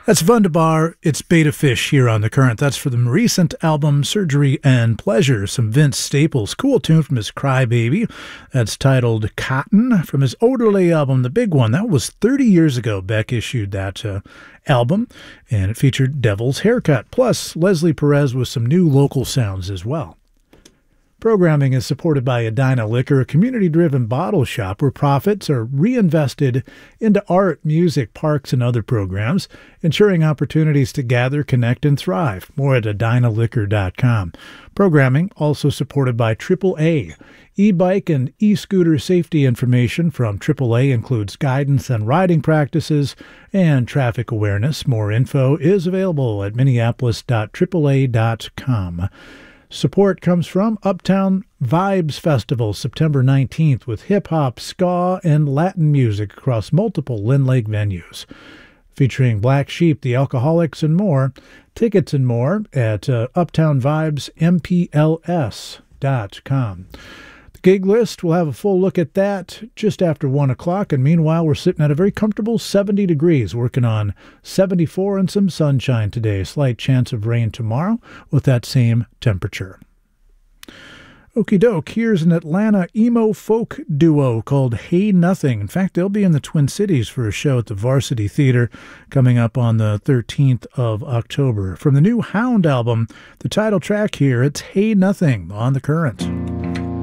That's Wunderbar. It's Beta Fish here on The Current. That's for the recent album Surgery and Pleasure. Some Vince Staples. Cool tune from his Crybaby. That's titled Cotton from his Odelay album, the big one. That was 30 years ago. Beck issued that album, and it featured Devil's Haircut. Plus, Leslie Perez with some new local sounds as well. Programming is supported by Edina Liquor, a community-driven bottle shop where profits are reinvested into art, music, parks, and other programs, ensuring opportunities to gather, connect, and thrive. More at edinaliquor.com. Programming also supported by AAA. E-bike and e-scooter safety information from AAA includes guidance on riding practices and traffic awareness. More info is available at minneapolis.aaa.com. Support comes from Uptown Vibes Festival, September 19th, with hip-hop, ska, and Latin music across multiple Lynn Lake venues. Featuring Black Sheep, The Alcoholics, and more. Tickets and more at uptownvibesmpls.com. The gig list, we'll have a full look at that just after 1 o'clock, and meanwhile, we're sitting at a very comfortable 70 degrees, working on 74 and some sunshine today. Slight chance of rain tomorrow with that same temperature. Okie doke, here's an Atlanta emo folk duo called Hey Nothing. In fact, they'll be in the Twin Cities for a show at the Varsity Theater coming up on the 13th of October. From the new Hound album, the title track here, it's Hey Nothing on The Current.